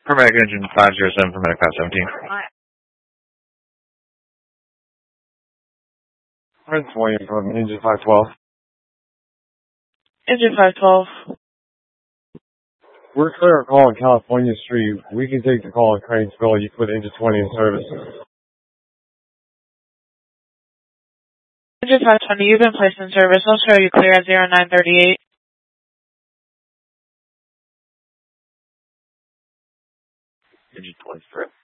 Paramedic engine 507, Paramedic 517. Prince William from engine 512. Engine 512. We're clear a call on California Street. We can take the call in Cranesville. You put engine 20 in service. Engine 520, you've been placed in service. I'll show you clear at 0938. Engine 23.